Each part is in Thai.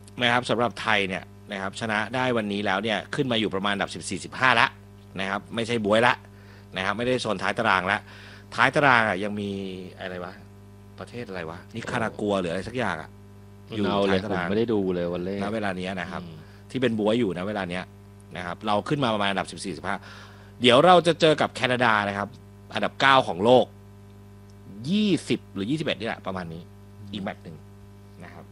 นะครับสำหรับไทยเนี่ยนะครับชนะได้วันนี้แล้วเนี่ยขึ้นมาอยู่ประมาณอันดับ14-15ละนะครับไม่ใช่บวยละนะครับไม่ได้โซนท้ายตารางละท้ายตารางอ่ะยังมีอะไรวะประเทศอะไรวะนิคารากัวหรืออะไรสักอย่างอ่ะอยู่ท้ายตารางไม่ได้ดูเลยวันเล่ณเวลานี้นะครับที่เป็นบวยอยู่นะเวลาเนี้ยนะครับเราขึ้นมาประมาณอันดับ14-15เดี๋ยวเราจะเจอกับแคนาดานะครับอันดับ9ของโลก20หรือ21นี่แหละประมาณนี้อีกแมตช์หนึ่งนะครับ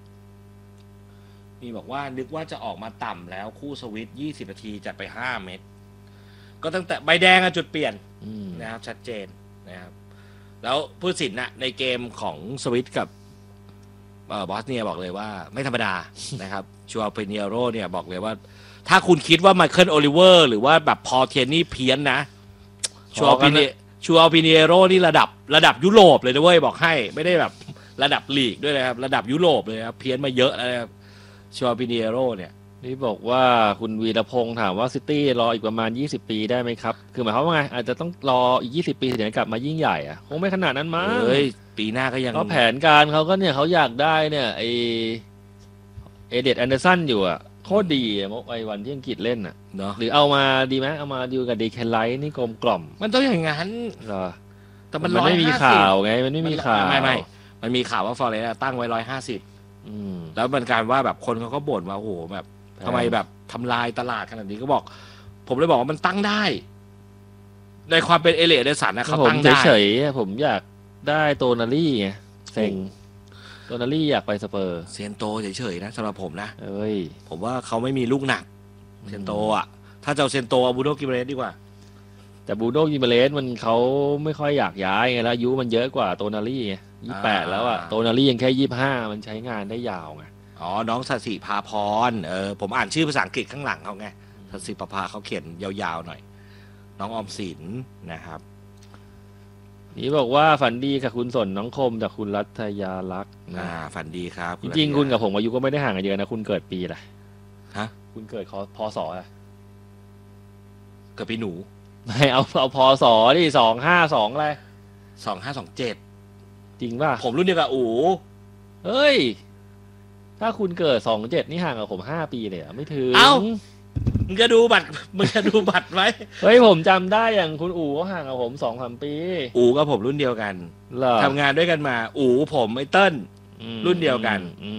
มีบอกว่านึกว่าจะออกมาต่ำแล้วคู่สวิต20นาทีจัดไป5เม็ดก็ตั้งแต่ใบแดงจุดเปลี่ยนนะครับชัดเจนนะครับแล้วผู้ตัดสินนะในเกมของสวิตกับบอสเนียบอกเลยว่าไม่ธรรมดานะครับชัวร์เปเนียโรเนี่ยบอกเลยว่าถ้าคุณคิดว่าไมเคิลโอลิเวอร์หรือว่าแบบพอเทียนนี่เพี้ยนนะชัวร์เปเนียโรนี่ระดับยุโรปเลยนะเว้ยบอกให้ไม่ได้แบบระดับลีกด้วยนะครับระดับยุโรปเลยครับเพี้ยนมาเยอะแล้วนะครับชัวร์เปเนียโรเนี่ยนี่บอกว่าคุณวีรพงษ์ถามว่าซิตี้รออีกประมาณ20ปีได้ไหมครับคือหมายความว่าไงอาจจะต้องรออีก20ปีถึงจะกลับมายิ่งใหญ่อะคงไม่ขนาดนั้นมั้งปีหน้าก็ยังก็แผนการเขาก็เนี่ยเขาอยากได้เนี่ยเอเดดแอนเดอร์สันอยู่อะโคตรดีเมื่อวันที่อังกฤษเล่นอะเนาะหรือเอามาดีไหมเอามาดีกับเดคแคนไลท์นี่กลมกล่อมมันต้องอย่างนั้นเหรอแต่มันไม่มีข่าวไงมันไม่มีข่าวไม่มันมีข่าวว่าฟอเรสต์ตั้งไว้150แล้วมันการว่าแบบคนเขาก็บ่นว่าโอ้โหแบบทำไมแบบทำลายตลาดขนาดนี้ก็บอกผมเลยบอกว่ามันตั้งได้ในความเป็นเอเลียเดสันนะเขาตั้งได้เฉยๆผมอยากได้โตนารี่ไงเซ็งโตนารี่อยากไปสเปอร์เซนโตเฉยๆนะสำหรับผมนะผมว่าเขาไม่มีลูกหนักเซนโตอ่ะถ้าจะเอาเซนโตเอาบูโดกิเบเรสดีกว่าแต่บูโดกิเบเรสมันเขาไม่ค่อยอยากย้ายไงแล้วอายุมันเยอะกว่าโตนารี่ไง28แล้วอ่ะโตนารี่ยังแค่25มันใช้งานได้ยาวไงอ๋อน้องสัสิภาพรผมอ่านชื่อภาษาอังกฤษข้างหลังเขาไงสัสิภาเขาเขียนยาวๆหน่อยน้องออมสินนะครับนี่บอกว่าฝันดีกับคุณสนน้องคมจากคุณรัตยาลักษณ์ฝันดีครับจริงๆคุณกับผมอายุก็ไม่ได้ห่างกันเยอะนะคุณเกิดปีอะไรฮะคุณเกิดพศอะไรเกิดปีหนูไม่เอาพศดิ252อะไร 2527 จริงป่ะผมรุ่นเดียวกับอู๋เฮ้ยถ้าคุณเกิด27นี่ห่างกับผม5 ปีเลยไม่ถึงมึงจะดูบัตรไหมเฮ้ยผมจำได้อย่างคุณอู๋ก็ห่างกับผม2-3 ปีอู๋กับผมรุ่นเดียวกันทำงานด้วยกันมาอู๋ผมไอ้เติ้ลรุ่นเดียวกัน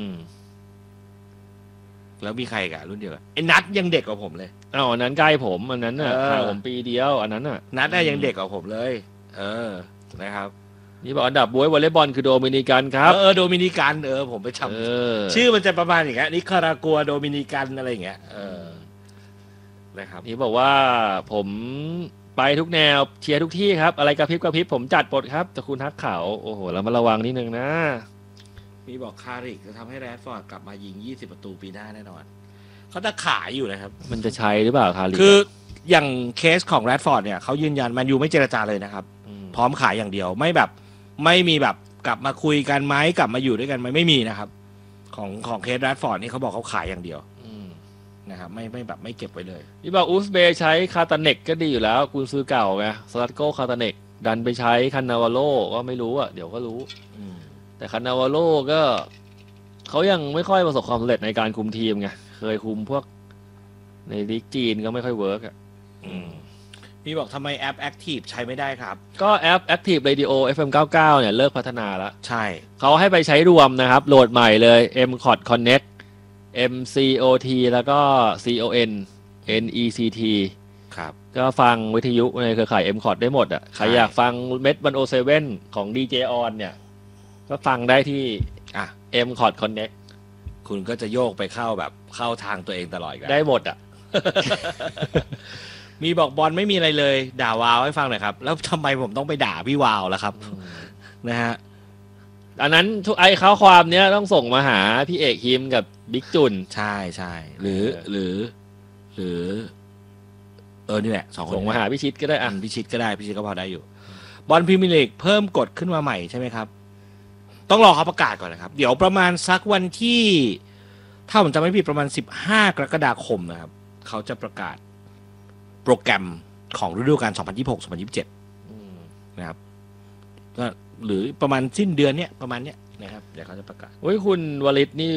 แล้วมีใครกันรุ่นเดียวกันไอ้นัทยังเด็กกว่าผมเลยอันนั้นใกล้ผมอันนั้นน่ะห่างผมปีเดียวอันนั้นน่ะนัทยังเด็กกว่าผมเลยนะครับนี่บอกอันดับบ๊วยวอลเลย์บอลคือโดมินิกันครับโดมินิกันผมไปจำชื่อมันจะประมาณอย่างเงี้ยนิคารากัวโดมินิกันอะไรอย่างเงี้ยนะครับนี่บอกว่าผมไปทุกแนวเชียร์ทุกที่ครับอะไรกระพริบผมจัดปลดครับแต่คุณทักข่าวโอ้โหเรามาระวังนิดนึงนะมีบอกคาริกจะทำให้แรดฟอร์ดกลับมายิง20ประตูปีหน้าแน่นอนเขาจะขายอยู่นะครับมันจะใช้หรือเปล่าคาริกคืออย่างเคสของแรดฟอร์ดเนี่ยเขายืนยันแมนยูไม่เจรจาเลยนะครับพร้อมขายอย่างเดียวไม่มีแบบกลับมาคุยกันไหมกลับมาอยู่ด้วยกันไหมไม่มีนะครับของเคสแรดฟอร์ดนี่เขาบอกเขาขายอย่างเดียวนะครับไม่แบบไม่เก็บไว้เลยนี่บอกอุซเบย์ใช้คาตาเนกก็ดีอยู่แล้วคุณซื้อเก่าไงสลัดโก้คาตาเนกดันไปใช้คันนาวาโลก็ไม่รู้เดี๋ยวก็รู้แต่คันนาวาโลก็เขายังไม่ค่อยประสบความสำเร็จในการคุมทีมไงเคยคุมพวกในลีกจีนก็ไม่ค่อยเวิร์กพี่บอกทำไมแอป Active ใช้ไม่ได้ครับก็แอป Active Radio FM99 เนี่ยเลิกพัฒนาแล้วใช่เขาให้ไปใช้รวมนะครับโหลดใหม่เลย MCOT Connect MCOT แล้วก็ CON NECT ครับก็ฟังวิทยุในเครือข่าย MCOT ได้หมดใครอยากฟังเม็ด107ของ DJ On เนี่ยก็ฟังได้ที่MCOT Connect คุณก็จะโยกไปเข้าทางตัวเองตลอดได้หมดมีบอกบอลไม่มีอะไรเลยด่าวาวให้ฟังหน่อยครับแล้วทำไมผมต้องไปด่าพี่วาวล่ะครับนะฮะอันนั้นทุกข้อความเนี้ยต้องส่งมาหาพี่เอกฮิมกับบิ๊กจุนใช่หรือนี่แหละ2 คนส่งมาหาพิชิตก็ได้พิชิตก็พอได้อยู่บอลพรีเมียร์ลีกเพิ่มกฎขึ้นมาใหม่ใช่ไหมครับต้องรอเขาประกาศก่อนนะครับเดี๋ยวประมาณสักวันที่ถ้าผมจำไม่ผิดประมาณ15 กรกฎาคมนะครับเขาจะประกาศโปรแกรมของฤดูกาล2026-2027นะครับก็หรือประมาณสิ้นเดือนเนี้ยประมาณเนี้ยนะครับเดี๋ยวเขาจะประกาศคุณวลิตนี่